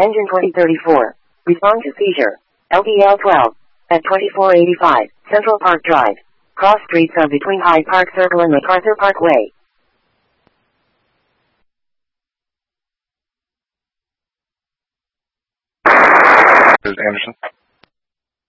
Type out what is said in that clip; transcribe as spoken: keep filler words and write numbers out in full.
Engine twenty thirty-four. Respond to seizure. L P L twelve. At twenty-four eighty-five, Central Park Drive. Cross streets are between Hyde Park Circle and MacArthur Parkway. This is Anderson.